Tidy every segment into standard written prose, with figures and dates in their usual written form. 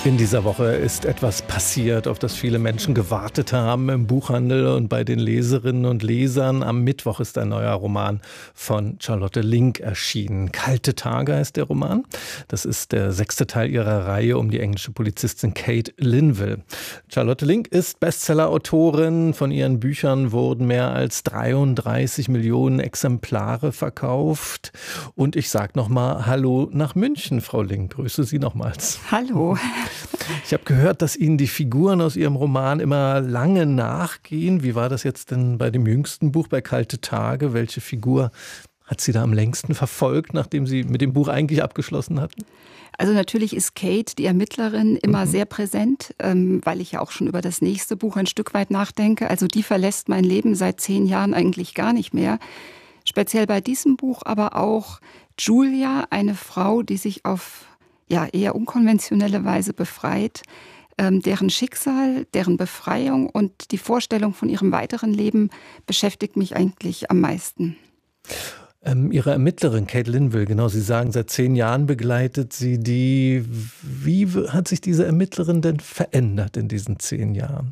In dieser Woche ist etwas passiert, auf das viele Menschen gewartet haben im Buchhandel und bei den Leserinnen und Lesern. Am Mittwoch ist ein neuer Roman von Charlotte Link erschienen. Kalte Tage heißt der Roman. Das ist der 6. Teil ihrer Reihe um die englische Polizistin Kate Linville. Charlotte Link ist Bestseller-Autorin. Von ihren Büchern wurden mehr als 33 Millionen Exemplare verkauft. Und ich sage nochmal Hallo nach München, Frau Link. Grüße Sie nochmals. Hallo. Ich habe gehört, dass Ihnen die Figuren aus Ihrem Roman immer lange nachgehen. Wie war das jetzt denn bei dem jüngsten Buch, bei Kalte Tage? Welche Figur hat Sie da am längsten verfolgt, nachdem Sie mit dem Buch eigentlich abgeschlossen hatten? Also natürlich ist Kate, die Ermittlerin, immer sehr präsent, weil ich ja auch schon über das nächste Buch ein Stück weit nachdenke. Also die verlässt mein Leben seit 10 Jahren eigentlich gar nicht mehr. Speziell bei diesem Buch aber auch Julia, eine Frau, die sich auf eher unkonventionelle Weise befreit, deren Schicksal, deren Befreiung und die Vorstellung von ihrem weiteren Leben beschäftigt mich eigentlich am meisten. Ihre Ermittlerin Kate Linville, genau, Sie sagen, seit 10 Jahren begleitet sie die. Wie hat sich diese Ermittlerin denn verändert in diesen 10 Jahren?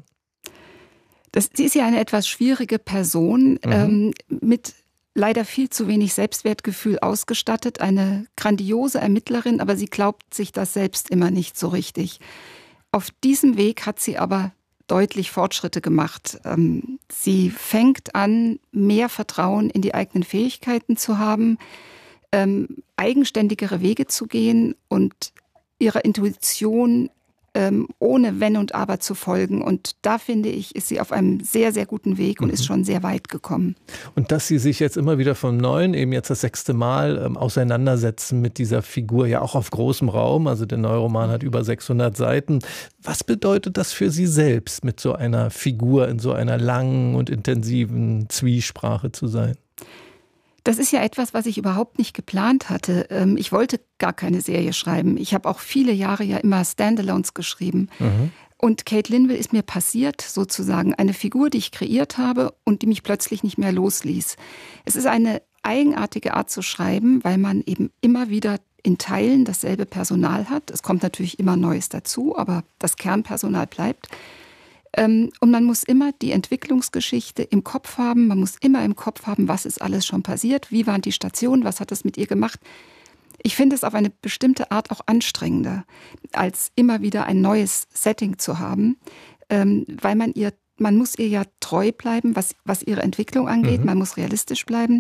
Sie ist ja eine etwas schwierige Person, mit leider viel zu wenig Selbstwertgefühl ausgestattet, eine grandiose Ermittlerin, aber sie glaubt sich das selbst immer nicht so richtig. Auf diesem Weg hat sie aber deutlich Fortschritte gemacht. Sie fängt an, mehr Vertrauen in die eigenen Fähigkeiten zu haben, eigenständigere Wege zu gehen und ihrer Intuition ohne Wenn und Aber zu folgen. Und da, finde ich, ist sie auf einem sehr, sehr guten Weg und ist schon sehr weit gekommen. Und dass Sie sich jetzt immer wieder vom Neuen, eben jetzt das 6. Mal, auseinandersetzen mit dieser Figur, ja auch auf großem Raum. Also der neue Roman hat über 600 Seiten. Was bedeutet das für Sie selbst, mit so einer Figur in so einer langen und intensiven Zwiesprache zu sein? Das ist ja etwas, was ich überhaupt nicht geplant hatte. Ich wollte gar keine Serie schreiben. Ich habe auch viele Jahre ja immer Standalones geschrieben. Und Kate Linville ist mir passiert, sozusagen. Eine Figur, die ich kreiert habe und die mich plötzlich nicht mehr losließ. Es ist eine eigenartige Art zu schreiben, weil man eben immer wieder in Teilen dasselbe Personal hat. Es kommt natürlich immer Neues dazu, aber das Kernpersonal bleibt. Und man muss immer die Entwicklungsgeschichte im Kopf haben. Man muss immer im Kopf haben, was ist alles schon passiert, wie waren die Stationen, was hat es mit ihr gemacht. Ich finde es auf eine bestimmte Art auch anstrengender, als immer wieder ein neues Setting zu haben, weil man muss ihr ja treu bleiben, was ihre Entwicklung angeht. Man muss realistisch bleiben.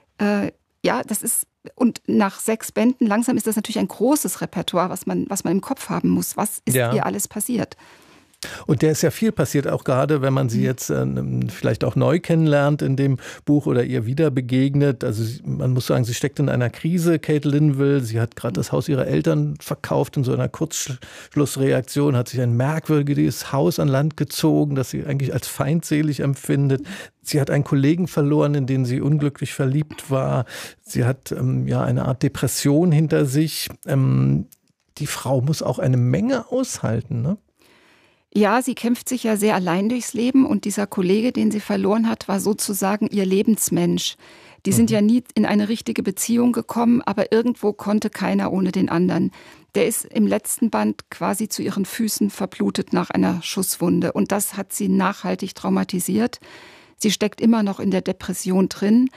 Das ist, und nach 6 Bänden langsam ist das natürlich ein großes Repertoire, was man im Kopf haben muss. Was ist ihr alles passiert? Und der ist ja viel passiert, auch gerade wenn man sie jetzt vielleicht auch neu kennenlernt in dem Buch oder ihr wieder begegnet. Also man muss sagen, sie steckt in einer Krise, Kate Linville. Sie hat gerade das Haus ihrer Eltern verkauft in so einer Kurzschlussreaktion, hat sich ein merkwürdiges Haus an Land gezogen, das sie eigentlich als feindselig empfindet. Sie hat einen Kollegen verloren, in den sie unglücklich verliebt war. Sie hat eine Art Depression hinter sich. Die Frau muss auch eine Menge aushalten, ne? Ja, sie kämpft sich ja sehr allein durchs Leben und dieser Kollege, den sie verloren hat, war sozusagen ihr Lebensmensch. Die sind ja nie in eine richtige Beziehung gekommen, aber irgendwo konnte keiner ohne den anderen. Der ist im letzten Band quasi zu ihren Füßen verblutet nach einer Schusswunde und das hat sie nachhaltig traumatisiert. Sie steckt immer noch in der Depression drin.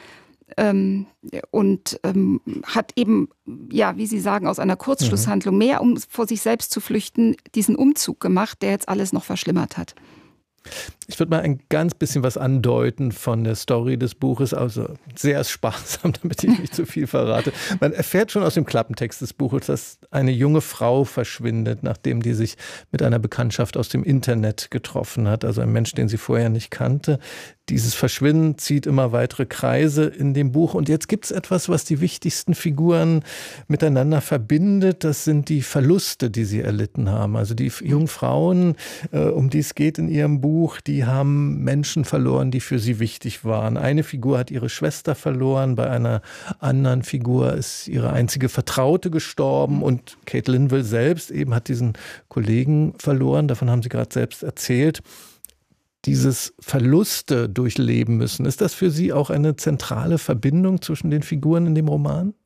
Und hat eben, wie Sie sagen, aus einer Kurzschlusshandlung mehr, um vor sich selbst zu flüchten, diesen Umzug gemacht, der jetzt alles noch verschlimmert hat. Ich würde mal ein ganz bisschen was andeuten von der Story des Buches, also sehr sparsam, damit ich nicht zu viel verrate. Man erfährt schon aus dem Klappentext des Buches, dass eine junge Frau verschwindet, nachdem die sich mit einer Bekanntschaft aus dem Internet getroffen hat, also ein Mensch, den sie vorher nicht kannte. Dieses Verschwinden zieht immer weitere Kreise in dem Buch. Und jetzt gibt es etwas, was die wichtigsten Figuren miteinander verbindet. Das sind die Verluste, die sie erlitten haben. Also die jungen Frauen, um die es geht in ihrem Buch, die haben Menschen verloren, die für sie wichtig waren. Eine Figur hat ihre Schwester verloren, bei einer anderen Figur ist ihre einzige Vertraute gestorben und Kate Linville selbst eben hat diesen Kollegen verloren. Davon haben Sie gerade selbst erzählt. Dieses Verluste durchleben müssen. Ist das für Sie auch eine zentrale Verbindung zwischen den Figuren in dem Roman?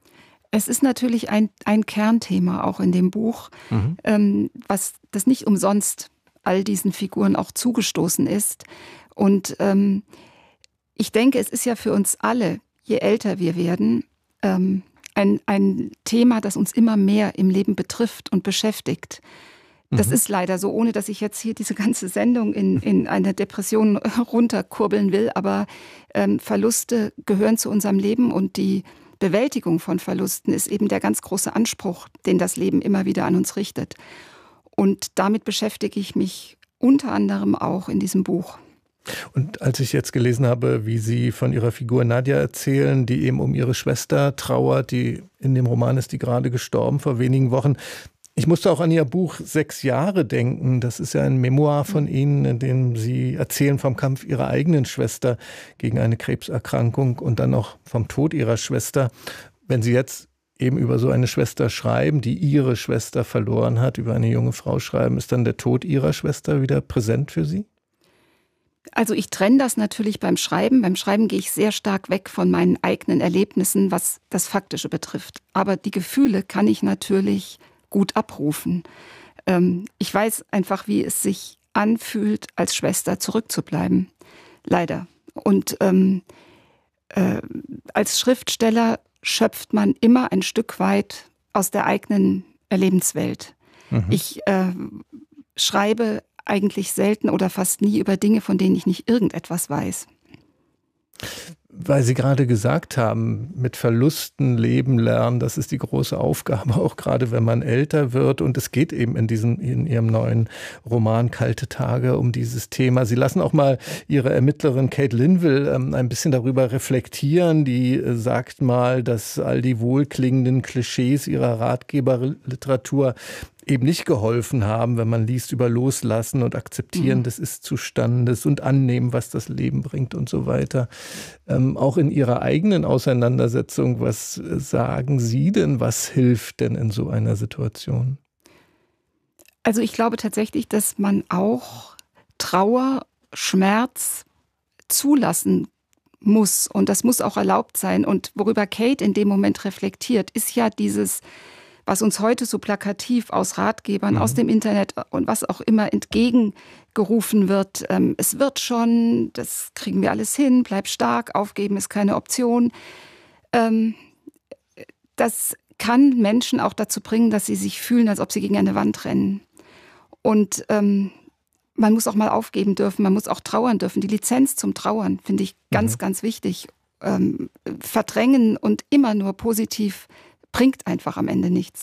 Es ist natürlich ein Kernthema auch in dem Buch, was das nicht umsonst all diesen Figuren auch zugestoßen ist. Und ich denke, es ist ja für uns alle, je älter wir werden, ein Thema, das uns immer mehr im Leben betrifft und beschäftigt. Das ist leider so, ohne dass ich jetzt hier diese ganze Sendung in eine Depression runterkurbeln will. Aber Verluste gehören zu unserem Leben und die Bewältigung von Verlusten ist eben der ganz große Anspruch, den das Leben immer wieder an uns richtet. Und damit beschäftige ich mich unter anderem auch in diesem Buch. Und als ich jetzt gelesen habe, wie Sie von Ihrer Figur Nadja erzählen, die eben um ihre Schwester trauert, die in dem Roman ist die gerade gestorben vor wenigen Wochen. Ich musste auch an Ihr Buch 6 Jahre denken. Das ist ja ein Memoir von Ihnen, in dem Sie erzählen vom Kampf Ihrer eigenen Schwester gegen eine Krebserkrankung und dann noch vom Tod Ihrer Schwester. Wenn Sie jetzt eben über so eine Schwester schreiben, die Ihre Schwester verloren hat, über eine junge Frau schreiben, ist dann der Tod Ihrer Schwester wieder präsent für Sie? Also ich trenne das natürlich beim Schreiben. Beim Schreiben gehe ich sehr stark weg von meinen eigenen Erlebnissen, was das Faktische betrifft. Aber die Gefühle kann ich natürlich gut abrufen. Ich weiß einfach, wie es sich anfühlt, als Schwester zurückzubleiben. Leider. Und als Schriftsteller schöpft man immer ein Stück weit aus der eigenen Lebenswelt. Ich schreibe eigentlich selten oder fast nie über Dinge, von denen ich nicht irgendetwas weiß. Weil Sie gerade gesagt haben, mit Verlusten leben lernen, das ist die große Aufgabe, auch gerade wenn man älter wird. Und es geht eben in Ihrem neuen Roman Kalte Tage um dieses Thema. Sie lassen auch mal Ihre Ermittlerin Kate Linville ein bisschen darüber reflektieren. Die sagt mal, dass all die wohlklingenden Klischees ihrer Ratgeberliteratur eben nicht geholfen haben, wenn man liest über Loslassen und Akzeptieren des Ist-Zustandes und Annehmen, was das Leben bringt und so weiter. Auch in Ihrer eigenen Auseinandersetzung, was sagen Sie denn, was hilft denn in so einer Situation? Also ich glaube tatsächlich, dass man auch Trauer, Schmerz zulassen muss und das muss auch erlaubt sein. Und worüber Kate in dem Moment reflektiert, ist ja dieses, was uns heute so plakativ aus Ratgebern, aus dem Internet und was auch immer entgegengerufen wird. Es wird schon, das kriegen wir alles hin, bleib stark, aufgeben ist keine Option. Das kann Menschen auch dazu bringen, dass sie sich fühlen, als ob sie gegen eine Wand rennen. Und man muss auch mal aufgeben dürfen, man muss auch trauern dürfen. Die Lizenz zum Trauern finde ich ganz, ganz wichtig. Verdrängen und immer nur positiv bringt einfach am Ende nichts.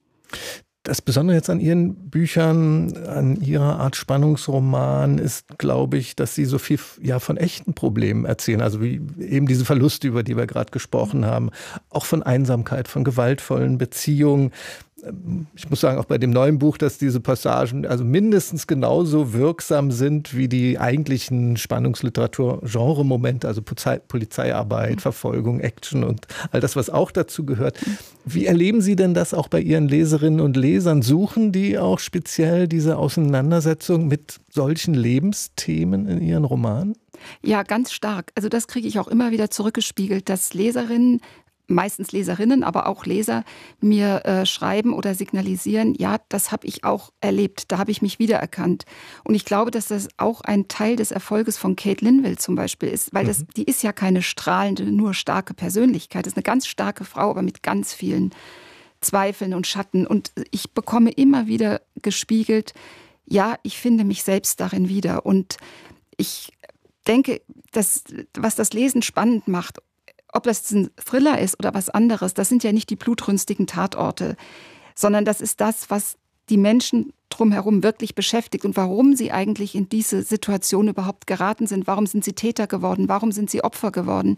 Das Besondere jetzt an Ihren Büchern, an Ihrer Art Spannungsroman ist, glaube ich, dass Sie so viel von echten Problemen erzählen. Also wie eben diese Verluste, über die wir gerade gesprochen haben. Auch von Einsamkeit, von gewaltvollen Beziehungen. Ich muss sagen, auch bei dem neuen Buch, dass diese Passagen also mindestens genauso wirksam sind wie die eigentlichen Spannungsliteratur-Genre-Momente, also Polizeiarbeit, Verfolgung, Action und all das, was auch dazu gehört. Wie erleben Sie denn das auch bei Ihren Leserinnen und Lesern? Suchen die auch speziell diese Auseinandersetzung mit solchen Lebensthemen in Ihren Romanen? Ja, ganz stark. Also das kriege ich auch immer wieder zurückgespiegelt, dass Leserinnen, meistens Leserinnen, aber auch Leser mir schreiben oder signalisieren, ja, das habe ich auch erlebt, da habe ich mich wiedererkannt. Und ich glaube, dass das auch ein Teil des Erfolges von Kate Linville zum Beispiel ist, weil die ist ja keine strahlende, nur starke Persönlichkeit, das ist eine ganz starke Frau, aber mit ganz vielen Zweifeln und Schatten. Und ich bekomme immer wieder gespiegelt, ja, ich finde mich selbst darin wieder. Und ich denke, dass, was das Lesen spannend macht, ob das ein Thriller ist oder was anderes, das sind ja nicht die blutrünstigen Tatorte, sondern das ist das, was die Menschen drumherum wirklich beschäftigt und warum sie eigentlich in diese Situation überhaupt geraten sind. Warum sind sie Täter geworden? Warum sind sie Opfer geworden?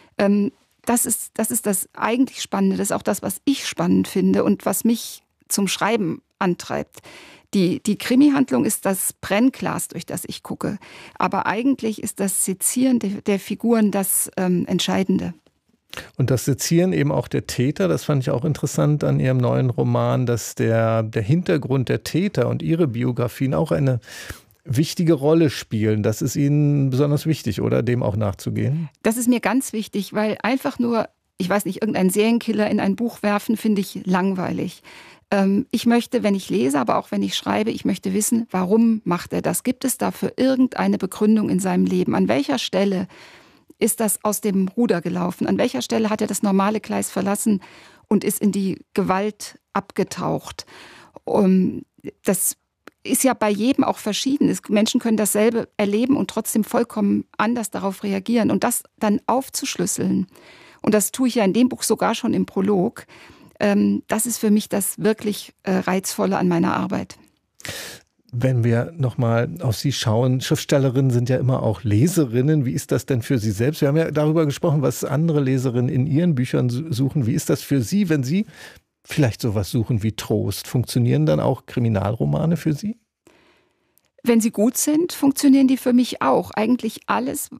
Das ist das eigentlich Spannende. Das ist auch das, was ich spannend finde und was mich zum Schreiben antreibt. Die Krimi-Handlung ist das Brennglas, durch das ich gucke. Aber eigentlich ist das Sezieren der Figuren das Entscheidende. Und das Sezieren eben auch der Täter, das fand ich auch interessant an Ihrem neuen Roman, dass der Hintergrund der Täter und ihre Biografien auch eine wichtige Rolle spielen. Das ist Ihnen besonders wichtig, oder? Dem auch nachzugehen? Das ist mir ganz wichtig, weil einfach nur ich weiß nicht, irgendeinen Serienkiller in ein Buch werfen, finde ich langweilig. Ich möchte, wenn ich lese, aber auch wenn ich schreibe, ich möchte wissen, warum macht er das? Gibt es dafür irgendeine Begründung in seinem Leben? An welcher Stelle ist das aus dem Ruder gelaufen? An welcher Stelle hat er das normale Gleis verlassen und ist in die Gewalt abgetaucht? Das ist ja bei jedem auch verschieden. Menschen können dasselbe erleben und trotzdem vollkommen anders darauf reagieren. Und das dann aufzuschlüsseln, und das tue ich ja in dem Buch sogar schon im Prolog, das ist für mich das wirklich Reizvolle an meiner Arbeit. Wenn wir nochmal auf Sie schauen, Schriftstellerinnen sind ja immer auch Leserinnen. Wie ist das denn für Sie selbst? Wir haben ja darüber gesprochen, was andere Leserinnen in ihren Büchern suchen. Wie ist das für Sie, wenn Sie vielleicht sowas suchen wie Trost? Funktionieren dann auch Kriminalromane für Sie? Wenn sie gut sind, funktionieren die für mich auch. Eigentlich alles,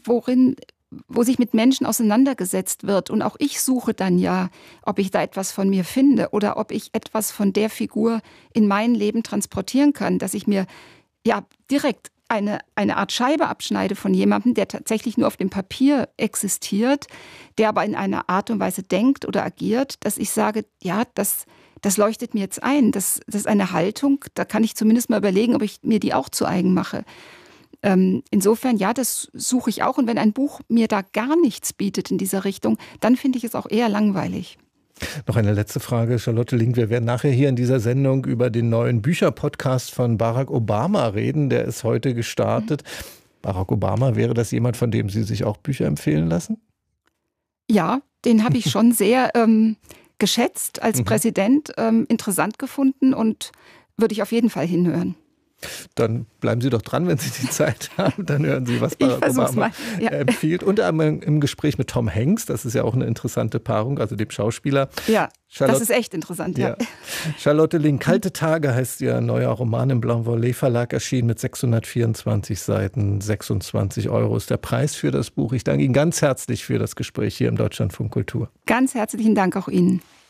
wo sich mit Menschen auseinandergesetzt wird. Und auch ich suche dann ja, ob ich da etwas von mir finde oder ob ich etwas von der Figur in mein Leben transportieren kann, dass ich mir ja direkt eine Art Scheibe abschneide von jemandem, der tatsächlich nur auf dem Papier existiert, der aber in einer Art und Weise denkt oder agiert, dass ich sage, ja, das leuchtet mir jetzt ein. Das ist eine Haltung, da kann ich zumindest mal überlegen, ob ich mir die auch zu eigen mache. Insofern, ja, das suche ich auch. Und wenn ein Buch mir da gar nichts bietet in dieser Richtung, dann finde ich es auch eher langweilig. Noch eine letzte Frage, Charlotte Link. Wir werden nachher hier in dieser Sendung über den neuen Bücherpodcast von Barack Obama reden. Der ist heute gestartet. Barack Obama, wäre das jemand, von dem Sie sich auch Bücher empfehlen lassen? Ja, den habe ich schon sehr geschätzt als Präsident, interessant gefunden und würde ich auf jeden Fall hinhören. Dann bleiben Sie doch dran, wenn Sie die Zeit haben. Dann hören Sie, was Barack Obama empfiehlt. Unter anderem im Gespräch mit Tom Hanks. Das ist ja auch eine interessante Paarung, also dem Schauspieler. Ja, das ist echt interessant. Ja. Charlotte Link, Kalte Tage heißt Ihr neuer Roman im Blanc-Volet Verlag, erschienen mit 624 Seiten. 26 € ist der Preis für das Buch. Ich danke Ihnen ganz herzlich für das Gespräch hier im Deutschlandfunk Kultur. Ganz herzlichen Dank auch Ihnen.